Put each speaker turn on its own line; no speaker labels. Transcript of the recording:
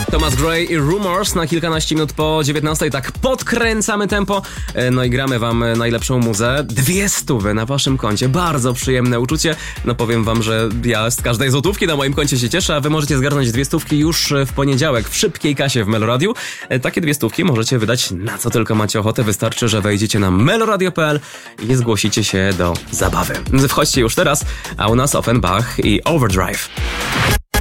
Thomas Gray i Rumors na kilkanaście minut po 19. Tak podkręcamy tempo, no i gramy wam najlepszą muzę. 200 na waszym koncie, bardzo przyjemne uczucie. No powiem wam, że ja z każdej złotówki na moim koncie się cieszę, a wy możecie zgarnąć 200 już w poniedziałek w szybkiej kasie w Meloradiu. Takie 200 możecie wydać na co tylko macie ochotę. Wystarczy, że wejdziecie na meloradio.pl i zgłosicie się do zabawy. Wchodźcie już teraz, a u nas Offenbach i Overdrive.